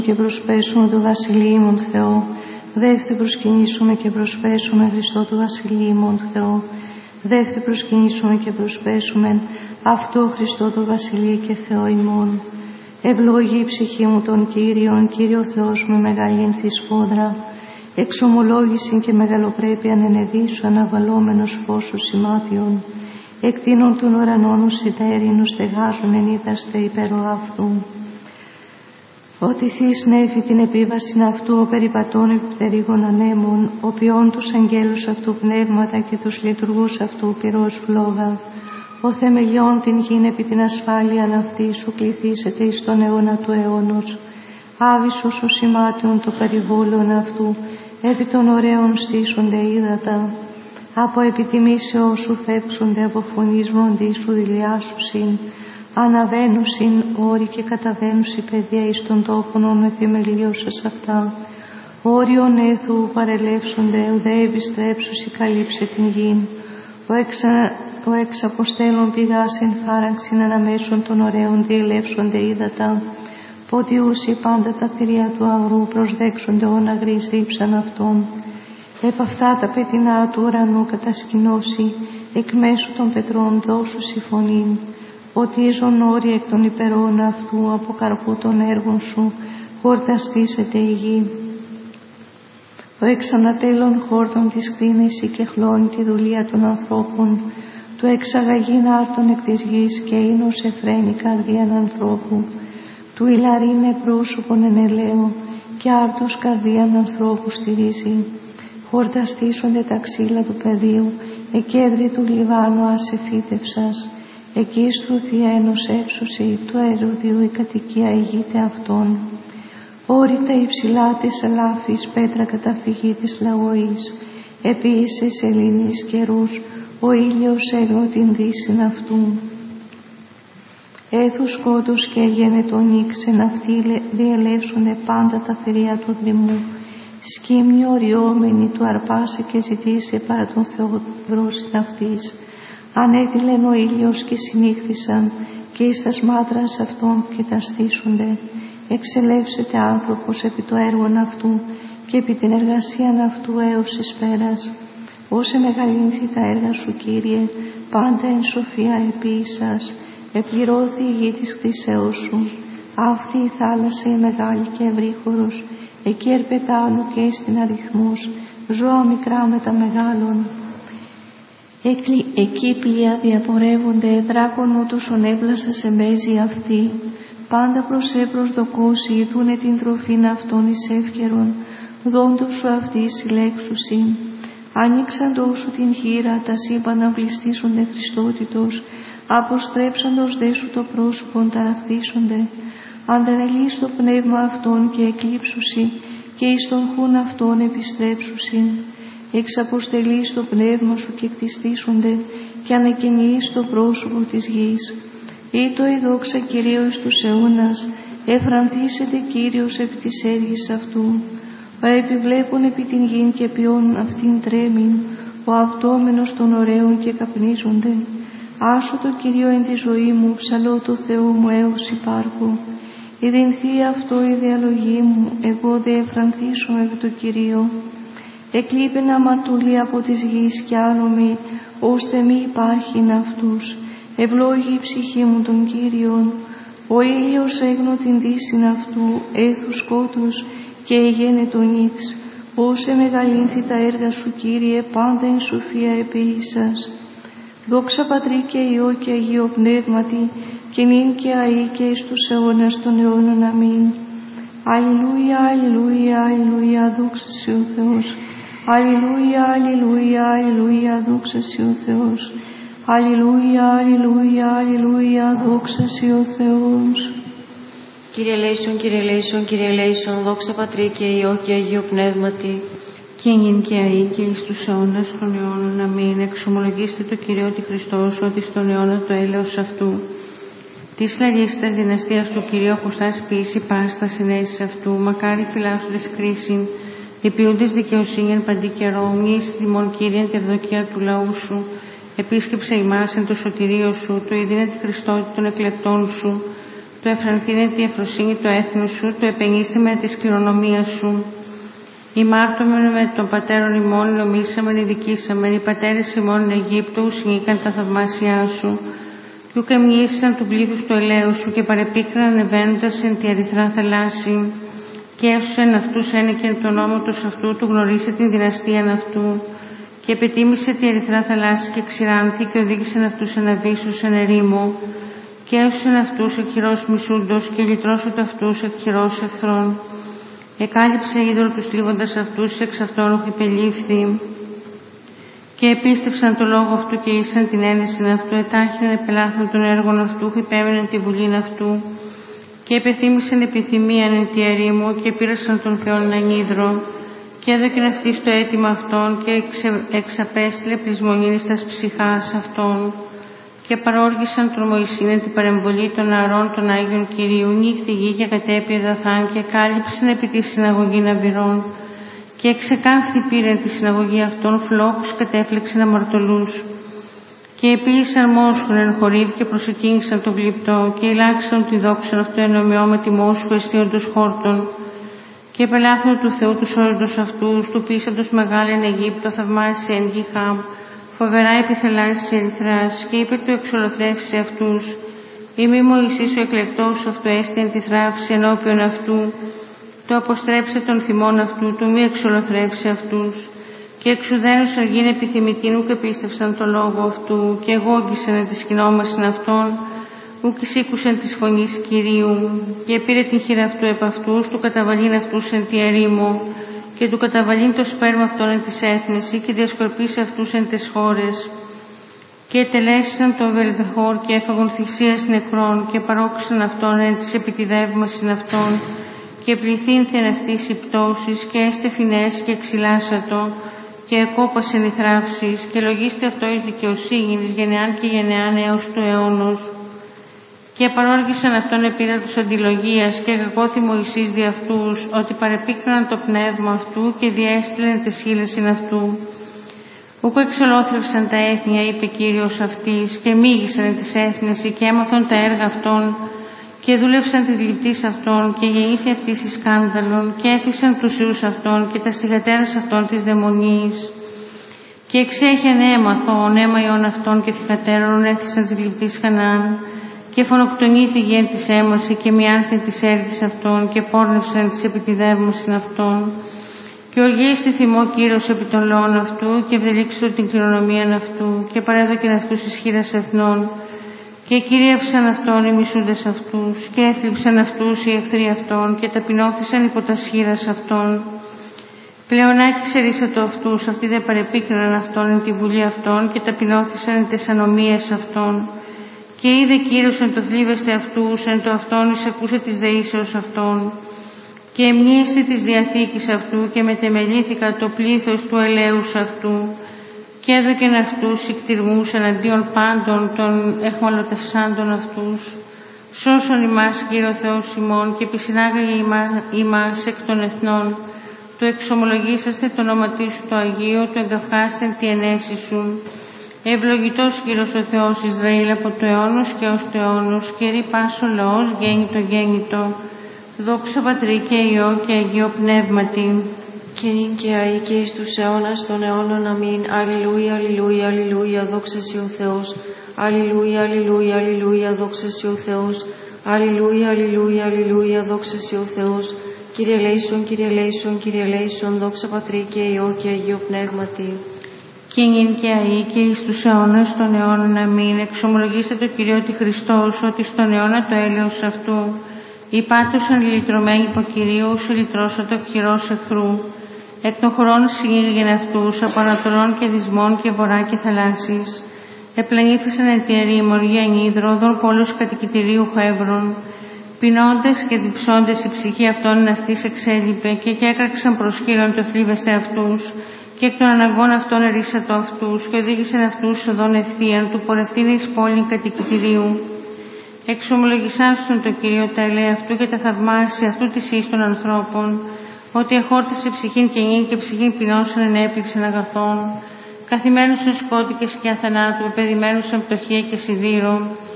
και προσπέσουμε το Βασιλείμον Θεό. Δεύτε προσκυνήσουμε και προσπέσουμε Χριστό του Βασιλείμον Θεό. Δεύτε προσκυνήσουμε και προσπέσουμε αυτό Χριστό το Βασιλείο και Θεό ημών. Ευλογεί η ψυχή μου τον Κύριον, Κύριο Θεός με μεγάλην τη σφόδρα. Εξομολόγηση και μεγαλοπρέπεια ενεδίσου αναβαλόμενος φως σημάτιον. Εκτείνων των ουρανών ουσιτέρινου στεγάζουν ενίδαστε υπέρο αυτού. Ότι θείς νέφη την επίβαση αυτού ο περιπατών επιπτερίγων ανέμων, ο ποιών τους αγγέλους αυτού πνεύματα και τους λειτουργούς αυτού πυρός φλόγα. Ο θεμελιών την γην επί την ασφάλεια αυτή σου κληθήσεται εις τον αιώνα του αιώνος. Άβυσος ο σημάτιον το περιβόλων αυτού, επί των ωραίων στήσονται ύδατα. Από επιτιμήσεώς σου φεύξονται, από φωνής βοντής σου δηλιάσουσιν. Αναβαίνουσιν όροι και καταβαίνουσι παιδιά εις των τόπων ον εφημελίωσας αυτά. Όριον έθου παρελεύσονται, ουδέ επιστρέψουσι καλύψε την γην. Ο εξ αποστέλων πηγάσιν χάραξιν αναμέσων των ωραίων διελεύσονται ύδατα. Πότιούσι πάντα τα θηρία του αγρού προσδέξονται όν αγρής δίψαν αυτών. Επ' αυτά τα πετεινά του ουρανού κατασκηνώσει, εκ μέσου των πετρών δώσου συμφωνήν. Ότι ίζον όροι εκ των υπερών αυτού, από καρπού των έργων σου, χορταστήσεται η γη. Ο εξανατέλων χόρτων της κτίνεση και χλώνει τη δουλεία των ανθρώπων, του εξαγαγήν άρτων εκ της γης και ίνος εφραίνει καρδίαν ανθρώπου, του ηλαρίνε πρόσωπον ενελαίο και άρτος καρδίαν ανθρώπου στηρίζει. Χορταστήσονται τα ξύλα του πεδίου, εκέντρη του Λιβάνου ασεφύτευσας. Εκεί στου θιένος έψωση του αεροδιού η κατοικία ηγείται αυτών. Όρητα υψηλά της ελάφης πέτρα καταφυγή της λαγωής. Επίσης σελήνης καιρούς ο ήλιος έγνω την δύσιν αυτού. Έθου σκότους και γένετον ήξεν αυτοί διελεύσουνε πάντα τα θηρία του δρυμού. Σκύμνη οριόμενη του αρπάσε και ζητήσε παρά τον Θεό δρόσιν αυτής. Ανέτειλεν ο ήλιος και συνήχθησαν και εις τας μάτρας αυτών κοιταστήσονται. Εξελεύσεται άνθρωπος επί το έργον αυτού και επί την εργασίαν αυτού έως εις πέρας. Όσε μεγαλύνθη τα έργα σου, Κύριε, πάντα εν σοφία επίησας. Επληρώθη η γη της κτήσεώς σου. Αυτή η θάλασσα η μεγάλη και ευρύχωρος, εκεί ερπετάνου και στην αριθμός, ζώα μικρά με τα μεγάλων. Εκεί πλοία διαπορεύονται, δράκον ούτως ονέπλασα σε μέζει αυτή. Πάντα προς προσδοκώσει, ητούνε την τροφήν αυτών εις εύκαιρον, δόντος σου αυτή συλλέξουσιν. Άνοιξαν σου την χείρα, τα σύμπανα πληστήσονται Χριστότητος, αποστρέψαντος δε σου το πρόσωπον ταραχθήσονται. Αντανελείς το πνεύμα αυτών και εκλείψουσι, και εις τον χούν αυτών επιστρέψουσιν. Εξαποστελείς το πνεύμα σου και κτιστήσονται, και ανακαινείς το πρόσωπο της γης. Ήτο η δόξα Κυρίω εις τους αιώνας, εφρανθήσεται Κύριος επί της έργης αυτού. Ο επιβλέπων επί την γην και ποιόν αυτήν τρέμην, ο αυτόμενος των ωραίων και καπνίζονται. Άσου το Κυρίο εν τη ζωή μου, ψαλώ το Θεό μου έως υπάρχω. Ιδενθεί αυτό η διαλογή μου, εγώ δε εφρανθήσω επί το Κυρίο. Εκλείπεν αμαρτωλή από της γης και άλομη, ώστε μη υπάρχειν αυτούς. Ευλόγη η ψυχή μου τον Κύριον. Ο ήλιος έγνω την δύσιν αυτού, έθου σκότους και εγένε τον ύξ. Όσε μεγαλύνθη τα έργα σου, Κύριε, πάντα εν σοφία επίησας. Δόξα Πατρί και Υιό και Αγίο Πνεύματι, και νυν και αεί και εις τους αιώνας των αιώνων. Αμήν. Αλληλούια, αλληλούια, αλληλούια, δόξα Συ ο Θεός. Αλληλούια, αλληλούια, αλληλούια, δόξα Συ ο Θεός. Αλληλούια, αλληλούια, αλληλούια, δόξα Συ ο Θεός. Κύριε ελέησον, Κύριε ελέησον, Κύριε ελέησον, δόξα Πατρί και Υιό και Αγίο Πνεύματι, και νυν και αεί και εις τους αιώνας των αιώνων. Αμήν. Εξομολογήστε το Κυρίο ότι Χριστός, ότι στον αιώνα το έλεος αυτού. Της λαγίστας δυναστείας του Κυρίου Χωστάς ποιήσει πάστα συνέσεις αυτού, μακάρι φυλάσσοντες κρίσιν, υπηούντες δικαιοσύνην παντή καιρό, μνήση τιμών Κύριεν και ευδοκία του λαού σου. Επίσκεψε ημάς εν το σωτηρίο σου, το ειδύνε τη Χριστότητα των εκλεκτών σου, το εφρανθήνε τη εφροσύνη του έθνους σου, το επενήστε με τη κληρονομία σου. Ημάρτωμεν με των πατέρων ημών, νομίσαμεν, ειδικήσαμεν, οι πατέρες ημών εν Αιγύπτου, συνήκαν τα θαυμάσια σου. Κι ούκ εμνήσαν του πλήθους του ελαίου σου και παρεπίκραν ανεβαίνοντας εν τη ερυθρά θαλάσση. Και έσωσεν αυτούς ένεκεν τον νόμο του αυτού, του γνωρίσε την δυναστείαν αυτού. Και επετίμησε τη ερυθρά θαλάσση και ξηράνθη και οδήγησεν αυτούς εν αβύσσους εν ερήμο. Και έσωσεν αυτούς εκ χειρός μισούντος και λυτρώσονται αυτούς εκ χειρός εχθρών. Εκάλυψε είδωλο τους τρίβοντας αυτούς, εξ αυτών οχυπελήφθη. Και επίστευσαν το λόγο αυτού και ήσαν την ένεση αυτού, ετάχυναν επελάθουν των έργων αυτού, υπέμεναν τη βουλήν αυτού. Και επεθύμησαν επιθυμίαν εν τη ερήμο και πήρασαν τον Θεόν ανίδρο. Και έδωκεν αυτή στο αίτημα αυτών και εξαπέστειλε πλεισμονήν στας ψυχάς αυτών. Και παρόργησαν τον Μωυσήν εν την παρεμβολή των αρών των Άγιων Κυρίου, νύχθη γη και κατέπιε δαθάν και κάλυψαν επί τη συναγωγή ναβυρών. Και εξεκάνθη πήραν τη συναγωγή αυτών, φλόχους κατέφλεξαν αμαρτωλούς. Και επίησαν μόσχων εν χορύβ και προσεκίνησαν τον γλυπτό, και ελάξαν τη δόξαν αυτό εν ομοιό με τη μόσχου εστίοντος χόρτων. Και επελάθουν του Θεού τους όροντος αυτούς, του πείσαντος μεγάλη εν Αιγύπτο, θαυμάσια εν γη Χάμ, φοβερά επιθελάνσεις ερυθράς, και είπε του εξολοθρεύσει αυτούς. Είμαι Μωυσής ο εκλεκτός αυτού έστη εν τη θράψη ενώπιον αυτού, το αποστρέψε των θυμών αυτού, του μη εξολοθρεύσει αυτούς. Και εξουδένωσαν γίνε επιθυμητήν, και πίστευσαν το λόγο αυτού, και εγώγησαν εν τη σκηνόμασιν αυτών, ουκ εισήκουσαν της φωνής Κυρίου. Και πήρε την χείρα αυτού επ' αυτούς, του καταβαλήν αυτούς εν τη ερήμο, και του καταβαλήν το σπέρμα αυτών εν της έθνεση, και διασκορπίσε αυτούς εν τες χώρες. Και τελέσαν το Βελβεχόρ και έφαγον θυσίας νεκρών, και παρόξαν αυτών εν της επιτιδεύμασιν αυτών, και πληθύνθεν αυτής οι πτώσεις, και έστε φινές και ξυλάσατο, και εκόπασεν οι θράψεις, και λογίστε αυτό εις δικαιοσύνης γενεάν και γενεάν έως του αιώνος. Και παρόργησαν αυτόν επίρα τους αντιλογίας, και κακώθη Μωυσής δι' αυτούς, ότι παρεπίκραναν το πνεύμα αυτού, και διέστειλεν τες χείλεσιν αυτού. Ούκο εξολόθρευσαν τα έθνια, είπε Κύριος αυτής, και μίγησαν εν της έθνεση, και έμαθαν τα έργα αυτών, και δούλευσαν τη λυπτής αυτών, και γεννήθη αυτής εις σκάνδαλον, και έθισαν τους ιούς αυτών, και τα στιγατέρας αυτών της δαιμονής. Και εξέχιαν αίμα ιών αυτών και θυγατέρων, έθισαν της λυπτής Χανάν, και φωνοκτονήθη γεν της έμαση, και μιάνθεν της έργης αυτών, και πόρνευσαν της επιτιδεύμασιν αυτών. Και οργίστη θυμό Κύριος επί των λαών αυτού, και ευδελίξω την κληρονομίαν αυτού, και παρέδωκεν αυτούς εις χείρας εθνών. Και κυρίευσαν αυτόν οι μισούντες αυτούς, και έθλιψαν αυτούς οι εχθροί αυτών, και ταπεινώθησαν υπό τα σχήρας αυτών. Πλεονάκι ξερίσατο αυτούς, αυτοί δεν παρεπίκριναν αυτόν εν τη βουλή αυτών, και ταπεινώθησαν εν τες ανομίες αυτών. Και είδε Κύριος εν το θλίβεστε αυτούς, εν το αυτόν εισακούσε της δεήσεως αυτών. Και εμνήστη της διαθήκης αυτού, και μετεμελήθηκα το πλήθος του ελέους αυτού. Και έδωκεν αυτούς ικτηρμούς εναντίον πάντων των εχμαλωτευσάντων αυτούς. Σώσον ημάς, Κύριο Θεός ημών, και επισυνάγαγε ημάς εκ των εθνών. Του εξομολογήσαστε το όνομα σου το Αγίο, του εγκαυχάστεν τη ενέση σου. Ευλογητός Κύριος ο Θεός Ισραήλ από το αιώνος και ως το αιώνος, και ρη πάσο λαός γέννητο. Δόξα Πατρί και Υιό και Αγίο Πνεύματι. Και νυν και αεί και εις τους αιώνας των αιώνων. Αμήν. Αλληλούια, αλληλούια, αλληλούια, δόξα σοι ο Θεός. Αλληλούια, αλληλούια, αλληλούια, δόξα σοι ο Θεός. Αλληλούια, αλληλούια, αλληλούια, δόξα σοι ο Θεός. Κύριε ελέησον, Κύριε ελέησον, Κύριε ελέησον, δόξα Πατρί και Υιό και Αγίο Πνεύματι. Και νυν και αεί και εις τους αιώνας των αιώνων. Αμήν. Εξομολογήστε το Κυρίο τη Χριστός, ότι στον αιώνα το έλεος αυτού. Υπάτωσαν λυτρωμένοι υπό Κυρίου, σου λυτρώσατο χειρός εχθρού. Εκ των χωρών συνήγαγεν αυτούς, από ανατολών και δυσμών και βορρά και θαλάσσης. Επλανήθησαν εν τη ερήμον για ενίδρο, δον πόλους κατοικητηρίου Χέβρον. Πεινώντες και διψώντες η ψυχή αυτών αυτής εξέλιπε, και έκραξαν προς χείρον το θλίβεστε αυτούς, και εκ των αναγκών αυτών ερίσατο αυτούς, και οδήγησαν αυτούς οδόν ευθείαν, του πορευτήν εις πόλην κατοικητηρίου. Εξομολογησάστον το Κύριο τα ελέα αυτού και τα θαυμάσια αυτού της εις των ανθρώπων, ότι εχόρτασε ψυχήν καινήν και ψυχήν πεινώσαν ενέπληξαν αγαθών, καθημένους εν σκότικες και αθανάτου, επαιδημένους εν πτωχία και σιδήρο.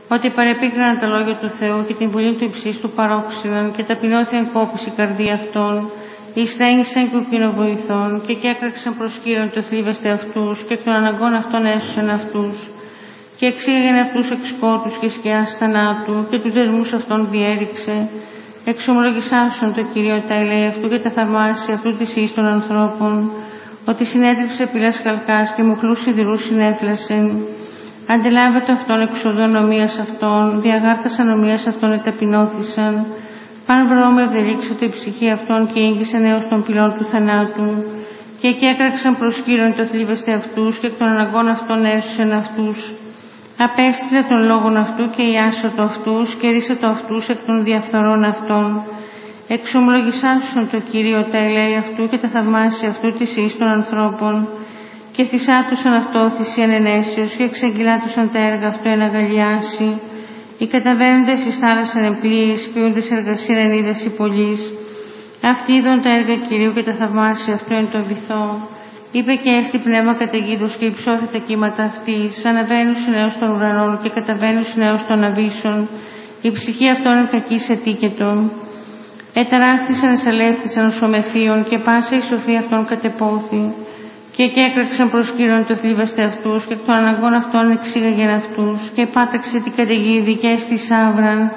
ότι παρεπίκραναν τα λόγια του Θεού και την βουλή του υψίστου παρόξυναν και ταπεινώθηκαν κόπηση η καρδία αυτών, εισθένησαν κοκκινοβοηθών και έκραξαν προσκύρων το θλίβεστε αυτούς και εκ των αναγκών αυτών έσωσαν αυτούς. Και εξήγαγεν αυτούς εξ σκότους και σκιάς θανάτου και τους δεσμούς αυτών διέριξε. Εξομολογησάσουν το Κυρίο τα ελέη αυτού και τα θαυμάσια αυτού της εις των ανθρώπων, ότι συνέτριψε πυλάς χαλκάς και μοχλούς σιδηρούς συνέθλασεν. Αντελάβετο αυτόν εξοδόν ομοίας αυτών, διαγάρτας ανομίας αυτών εταπεινώθησαν. Παν βρώμε ευδελίξατο η ψυχή αυτών και ήγγισαν έως των πυλών του θανάτου. Και εκεί έκραξαν προσκύρων το θλίβεστε αυτούς και εκ των αναγκών αυτών έσωσεν αυτούς. Απέστειλε των λόγων αυτού και ιάσωτο αυτούς και ρίσατο αυτούς εκ των διαφθορών αυτών. Εξομολογησάσουν το Κυρίο τα ελέη αυτού και τα θαυμάσια αυτού της εις των ανθρώπων. Και θυσάτουσαν αυτό θυσίαν ενέσεως και εξαγγελάτουσαν τα έργα αυτού εν αγαλιάσει. Οι καταβαίνοντες εις θάλασσαν εμπλοίης, ποιούντες εργασίαν εν είδαση πολλής. Αυτοί είδον τα έργα Κυρίου και τα θαυμάσια αυτού εν το βυθό. Είπε και έστι πνεύμα καταιγίδος και υψώθη τα κύματα αυτής, αναβαίνουσιν έως των ουρανών και καταβαίνουσιν έως των αβύσσων. Η ψυχή αυτών εν κακής ετίκετο. Εταράχθησαν, εσαλεύθησαν ως ομεθείων και πάσα η σοφία αυτών κατεπόθη. Και έκραξαν προσκύρων το θλίβεστε αυτούς και εκ των αναγκών αυτών εξήγαγεν αυτούς και πάταξε την καταιγίδη και έστι σάβραν.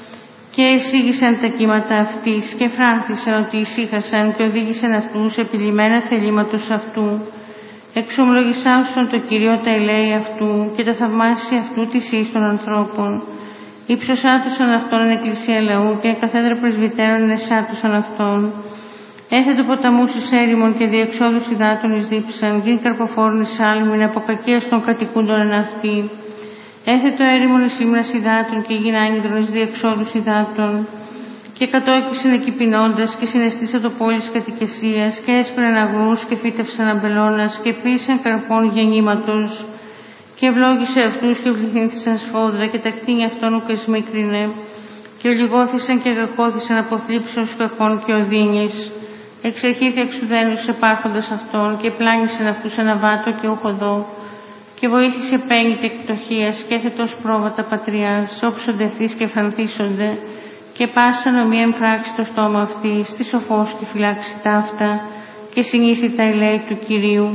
Και εισήγησαν τα κύματα αυτής και φράχθησαν ότι ησύχασαν και οδήγησαν αυτούς επιλυμμένα θελήματος αυτού. Εξομολογησάσουν το Κυρίο τα ελέη αυτού και τα θαυμάσια αυτού της εις των ανθρώπων. Υψωσάτουσαν αυτόν εν εκκλησία λαού και καθέδρα πρεσβυτέρων ενεσάτουσαν αυτόν. Έθετο ποταμούς εις έρημον και διεξόδους υδάτων εις δίψαν, γιν καρποφόρων εις άλμην, από κακίας των κατοικούντων εν αυτή. Έθετο έρημον εις λίμνας υδάτων και γιν άγγιδρον εις διεξόδους υδάτων. Και κατόκισαν εκεί πεινώντας και συναισθήσα το πόλης κατοικεσίας και έσπραν αγρούς και φύτευσαν αμπελώνας και πίσαν καρπών γεννήματος. Και ευλόγησε αυτούς και πληθύνθησαν σφόδρα και τα κτίνια αυτών ουκ εσμίκρινε. Και ολιγώθησαν και αγακώθησαν από θλίψεως κακών και οδύνης. Εξερχήθη εξουδένους επάρχοντας αυτών και πλάνησαν αυτούς αναβάτω και ουχοδό. Και βοήθησε πένιτε εκτοχίας και έθετος πρόβατα πατριάς, όψονται ευθύς και φανθίσονται. Και πάσα νομία εμπράξει το στόμα αυτή, στη σοφός και φυλάξει ταύτα και συνήσει τα ελέη του Κυρίου.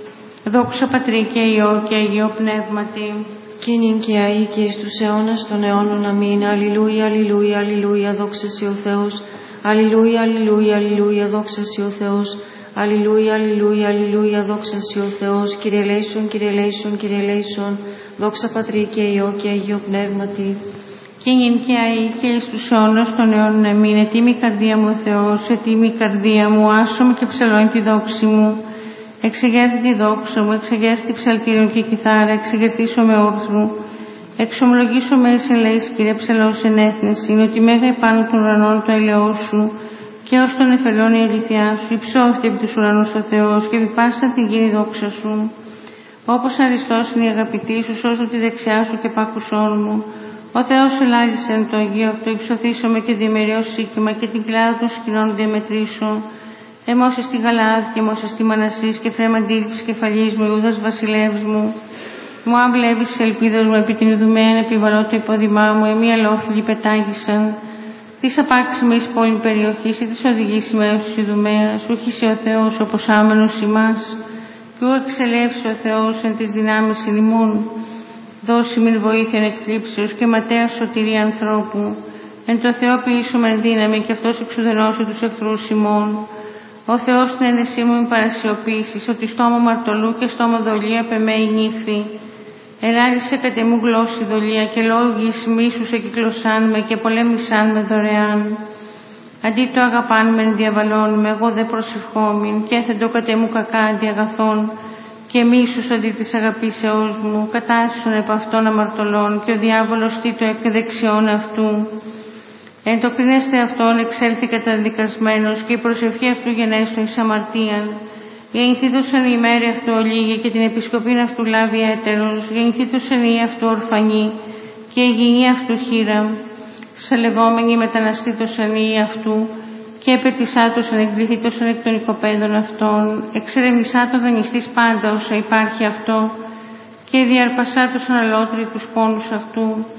Δόξα Πατρί και Υιό και Αγίο Πνεύματι. Και νυν και αεί και εις τους αιώνας των αιώνων αμήν. Αλληλούια, αλληλούια, αλληλούια, δόξα σοι ο Θεός. Αλληλούια, αλληλούια, αλληλούια, δόξα σοι ο Θεός. Αλληλούια, αλληλούια, αλληλούια, δόξα σοι ο Θεός. Κύριε ελέησον, Κύριε ελέησον, Κύριε ελέησον. Δόξα Πατρί και Υιό και Αγίο Πνεύματι. Και νυν και αεί και εις τους αιώνας των αιώνων αμήν. Ετοίμη καρδία μου ο Θεός, ετοίμη καρδία μου, άσομαι και ψαλώνει τη δόξη μου. Εξεγέρθη τη δόξα μου, εξεγέρθη ψαλτήριον και κιθάρα, εξεγερθήσω με όρθρου. Εξομολογήσω με εις ελέης, Κύριε ψαλός εν έθνεση, είναι ότι μέγα επάνω των ουρανών το ελαιός σου, και ως των εφελών η αληθειά σου, υψώθηκε επί τους ουρανούς ο Θεός, και επί πάσα την γη δόξα σου. Όπως αριστός είναι η αγαπητή σου, σώζω τη δεξιά σου και πάκουσόν μου. Ο Θεός ελάλησεν το Αγίο αυτό, υψωθήσομαι και διημεριώς σύκημα και την κοιλάδα των σκηνών διαμετρήσω. Εμώσε στη Γαλαάδ και εμώσε στη Μανασής και φρέμα αντίληψης κεφαλής μου, Ιούδας βασιλεύς μου. Μου άβλεβης της ελπίδας μου επί την Ιδουμαίαν, επιβαλώ το υπόδημά μου, εμεί αλόφιλοι πετάγησαν. Τις απάξιμε εις πόλην περιοχής, ή τις οδηγήσιμε έως της Ιδουμαίας, ούχησε ο Θεός όπως άμενος ημάς, κι ου εξελεύσει ο Θεός εν της δυνάμεις ημών. Δώσει μην βοήθειαν εκκλήψεως και ματέα σωτηρία ανθρώπου. Εν το Θεό ποιήσουμε δύναμη και αυτός εξουδενώσει τους εχθρούς ημών. Ο Θεός την ένεσή μου μην παρασιωπήσεις, ότι στόμα μαρτωλού και στόμα δολία πεμέει νύχθη. Ελάλησε κατ' εμού γλώσση δολία και λόγοι μίσους εκυκλωσάν με και πολέμησάν με δωρεάν. Αντί το αγαπάν μεν διαβαλών με, εγώ δε προσευχόμην και έθεντο κατ' εμού κακά αντί αγαθών και μίσους αντί της αγαπήσεώς μου, κατάσσον επ' αυτών αμαρτωλών και ο διάβολος τι το εκ δεξιών αυτού. Εν το κρινέστε αυτόν εξέλθει καταδικασμένος και η προσευχή αυτού γενέστο εις αμαρτίαν. Γεννηθήτωσαν η ημέρη αυτού ολίγη και την επισκοπήν αυτού λάβει έτερος. Γεννηθήτωσαν η αυτού ορφανή και η γυνή αυτού χείρα. Σαλευόμενοι μεταναστήτωσαν οι αυτού και επετισάτωσαν εκκληθήτωσαν εκ των οικοπαίδων αυτών. Εξερευνησάτων δανειστής πάντα όσα υπάρχει αυτό και διαρπασάτωσαν αλότροι τους πόνους αυτού.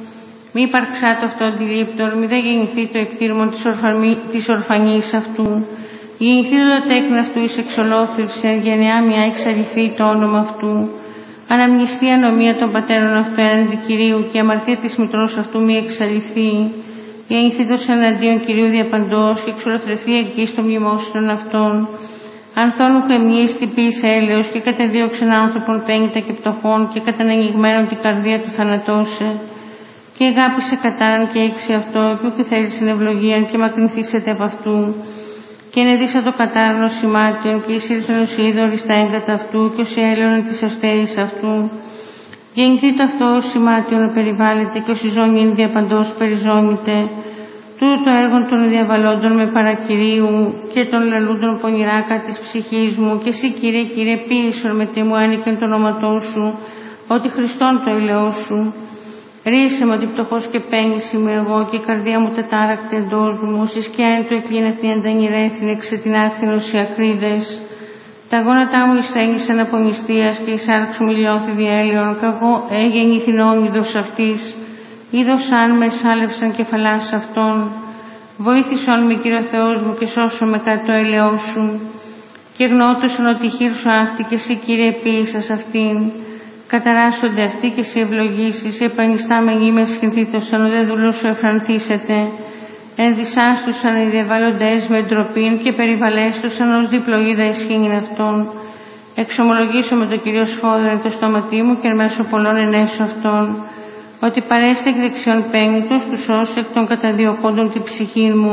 Μη υπαρξά το αυτό αντιλήπτον, μη δε γεννηθεί το εκτήρμον της ορφανής αυτού. Γεννηθεί το τέκνο αυτού εις εξολόθρευσε, γενεά μια εξαλειφθεί το όνομα αυτού. Αναμνηστεί ανομία των πατέρων αυτού έναντι Κυρίου και η αμαρτία της μητρός αυτού μη εξαλειφθεί. Γεννηθήτως εναντίον Κυρίου διαπαντός και εξολοθρευθεί εκεί στο μνημόσυνον αυτών. Ανθώνου καιμνής τυπής έλεος και κατεδίωξεν άνθρωπον πέγγιτα και πτωχών και καταναιγμένον την καρδία του θανατώσε. Και αγάπησε κατάραν και έξι αυτό και ούκη θέλησεν ευλογίαν και μακρυνθήσετε από αυτού. Και ενεδίσα το κατάρανο σημάτιον και εισήλθον ως είδωρη στα έγκατα αυτού και ως έλεον της αστέρης αυτού. Γεννηθεί το αυτό ως σημάτιον να περιβάλλεται και ως η ζώνη είναι διαπαντός περιζώνηται. Τούτο το έργο των διαβαλλόντων με παρακυρίου και των λαλούντων πονηράκα της ψυχής μου και εσύ Κύριε ποίησον με τι μου άνοικεν το όνοματό σου, ότι Χριστόν το ηλαιό σου. Ρίσε με ότι πτωχός και πένης είμαι εγώ και η καρδία μου τετάρακτε εντός μου, ως η σκιά του εκλίνευτη αντανηρέθην εξ την άχθινος οι ακρίδες. Τα γόνατά μου εισθένησαν από νηστείας και η σάρξ μου λιώθη διέλειον, καγώ έγεννηθην όνειδος αυτής. Είδος αν με σάλευσαν κεφαλάς αυτών. Βοήθησον με Κύριε Θεός μου και σώσω με κατά το έλεό σου. Και γνώτωσαν ότι χείρσου αυτή και εσύ Κύριε ποίησας αυτήν. Καταράσσονται αυτοί και σε ευλογήσεις, επανιστάμενοι με σχηνθήτωσαν, ο δε δούλος σου εφρανθήσετε. Ενδυσάστουσαν οι διαβάλλοντες με ντροπήν και περιβαλέστουσαν ως διπλοίδα ισχύειν αυτών. Εξομολογήσω με το Κύριο σφόδρα το στόματί μου και εν μέσω πολλών ενέσω αυτών. Ότι παρέστη εκ δεξιών πέγνητος τους όσους εκ των καταδιωχόντων την ψυχή μου.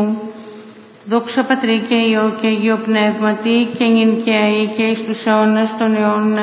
Δόξα Πατρί και Υιό και Αγίο Πνεύματι και νυν και αεί και εις τους αιώνας των αιώνων.